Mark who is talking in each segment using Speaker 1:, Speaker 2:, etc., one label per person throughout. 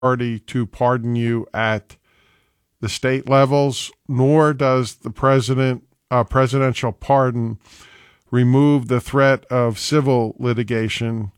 Speaker 1: authority to pardon you at the state levels, nor does the presidential pardon remove the threat of civil litigation,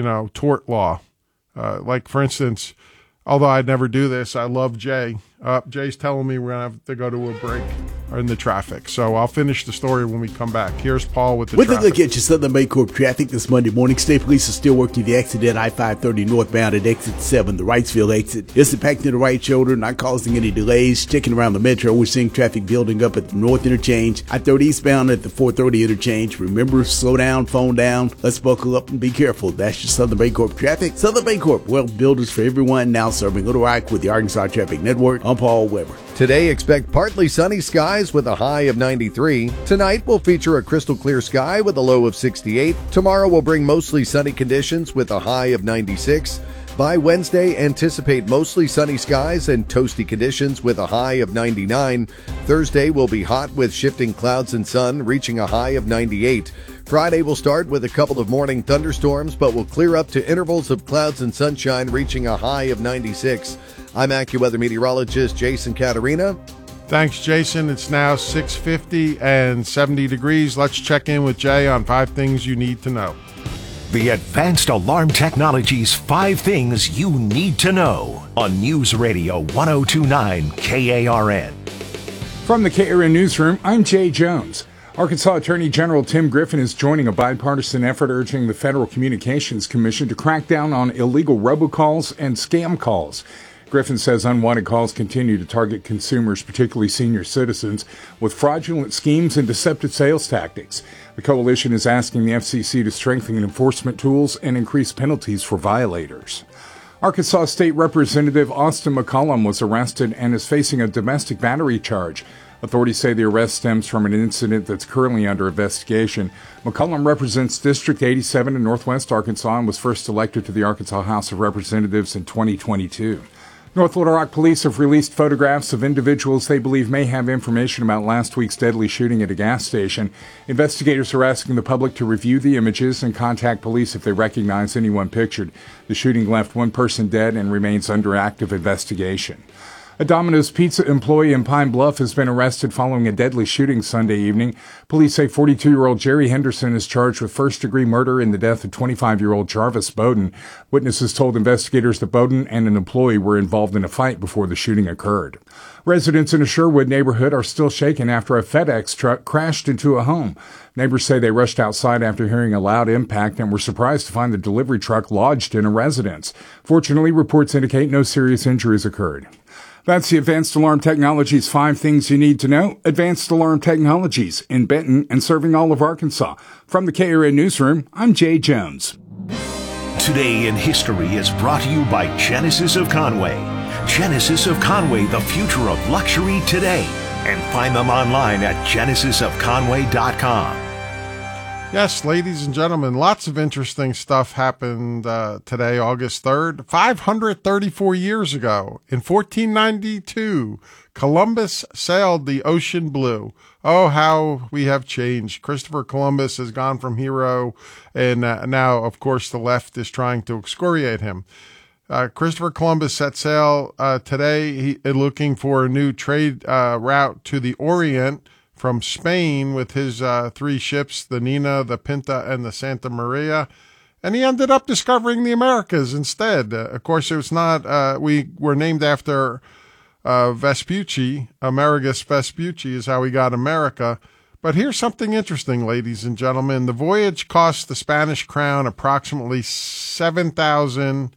Speaker 1: tort law. Like, for instance, although I'd never do this, I love Jay. Jay's telling me we're going to have to go to a break in the traffic. So I'll finish the story when we come back. Here's Paul with the traffic.
Speaker 2: With a look at your Southern Bancorp traffic this Monday morning, state police are still working the accident I-530 northbound at exit 7, the Wrightsville exit. It's impacting the right shoulder, not causing any delays. Checking around the metro, we're seeing traffic building up at the north interchange, I-30 eastbound at the 430 interchange. Remember, slow down, phone down. Let's buckle up and be careful. That's your Southern Bancorp traffic. Southern Bancorp, wealth builders for everyone, now serving Little Rock with the Arkansas Traffic Network. I'm Paul Weber.
Speaker 3: Today, expect partly sunny skies with a high of 93. Tonight will feature a crystal clear sky with a low of 68. Tomorrow will bring mostly sunny conditions with a high of 96. By Wednesday, anticipate mostly sunny skies and toasty conditions with a high of 99. Thursday will be hot with shifting clouds and sun, reaching a high of 98. Friday will start with a couple of morning thunderstorms, but will clear up to intervals of clouds and sunshine, reaching a high of 96. I'm AccuWeather meteorologist Jason Caterina.
Speaker 1: Thanks, Jason. It's now 6:50 and 70 degrees. Let's check in with Jay on 5 things you need to know.
Speaker 4: The Advanced Alarm Technologies 5 Things You Need to Know on News Radio 1029 KARN.
Speaker 5: From the KARN Newsroom, I'm Jay Jones. Arkansas Attorney General Tim Griffin is joining a bipartisan effort urging the Federal Communications Commission to crack down on illegal robocalls and scam calls. Griffin says unwanted calls continue to target consumers, particularly senior citizens, with fraudulent schemes and deceptive sales tactics. The coalition is asking the FCC to strengthen enforcement tools and increase penalties for violators. Arkansas State Representative Austin McCollum was arrested and is facing a domestic battery charge. Authorities say the arrest stems from an incident that's currently under investigation. McCollum represents District 87 in Northwest Arkansas and was first elected to the Arkansas House of Representatives in 2022. North Little Rock police have released photographs of individuals they believe may have information about last week's deadly shooting at a gas station. Investigators are asking the public to review the images and contact police if they recognize anyone pictured. The shooting left one person dead and remains under active investigation. A Domino's Pizza employee in Pine Bluff has been arrested following a deadly shooting Sunday evening. Police say 42-year-old Jerry Henderson is charged with first-degree murder in the death of 25-year-old Jarvis Bowden. Witnesses told investigators that Bowden and an employee were involved in a fight before the shooting occurred. Residents in a Sherwood neighborhood are still shaken after a FedEx truck crashed into a home. Neighbors say they rushed outside after hearing a loud impact and were surprised to find the delivery truck lodged in a residence. Fortunately, reports indicate no serious injuries occurred. That's the Advanced Alarm Technologies 5 Things You Need to Know. Advanced Alarm Technologies in Benton and serving all of Arkansas. From the KARN Newsroom, I'm Jay Jones.
Speaker 4: Today in History is brought to you by Genesis of Conway. Genesis of Conway, the future of luxury today. And find them online at genesisofconway.com.
Speaker 1: Yes, ladies and gentlemen, lots of interesting stuff happened today, August 3rd. 534 years ago, in 1492, Columbus sailed the ocean blue. Oh, how we have changed. Christopher Columbus has gone from hero, and now, of course, the left is trying to excoriate him. Christopher Columbus set sail today, looking for a new trade route to the Orient from Spain with his 3 ships, the Nina, the Pinta, and the Santa Maria. And he ended up discovering the Americas instead. Of course, it was not, we were named after Vespucci. Amerigus Vespucci is how we got America. But here's something interesting, ladies and gentlemen. The voyage cost the Spanish crown approximately $7,000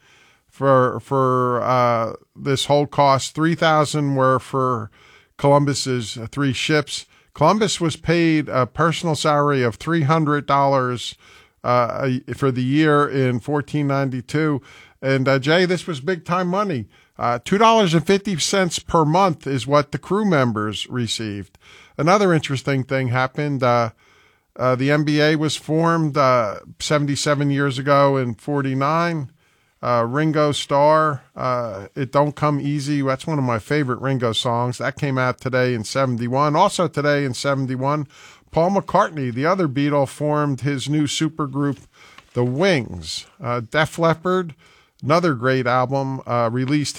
Speaker 1: for this whole cost. $3,000 were for Columbus's 3 ships. Columbus was paid a personal salary of $300 for the year in 1492. And Jay, this was big time money. $2.50 per month is what the crew members received. Another interesting thing happened. The NBA was formed 77 years ago in 49. Ringo Starr, It Don't Come Easy. That's one of my favorite Ringo songs. That came out today in 71. Also today in 71, Paul McCartney, the other Beatle, formed his new supergroup, The Wings. Def Leppard, Another great album released